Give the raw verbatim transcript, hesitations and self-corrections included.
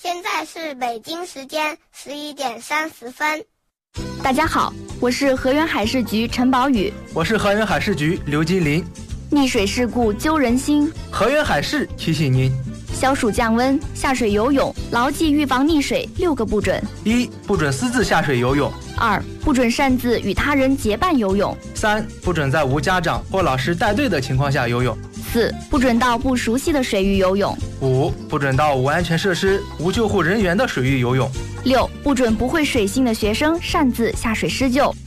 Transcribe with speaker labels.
Speaker 1: 现在是北京时间十一点三十分。
Speaker 2: 大家好，我是河源海事局陈宝宇。
Speaker 3: 我是河源海事局刘金林。
Speaker 2: 溺水事故揪人心，
Speaker 3: 河源海事提醒您：
Speaker 2: 消暑降温，下水游泳，牢记预防溺水六个不准：
Speaker 3: 一、不准私自下水游泳；
Speaker 2: 二、不准擅自与他人结伴游泳；
Speaker 3: 三、不准在无家长或老师带队的情况下游泳；
Speaker 2: 四、不准到不熟悉的水域游泳；
Speaker 3: 五、不准到无安全设施、无救护人员的水域游泳；
Speaker 2: 六、不准不会水性的学生擅自下水施救。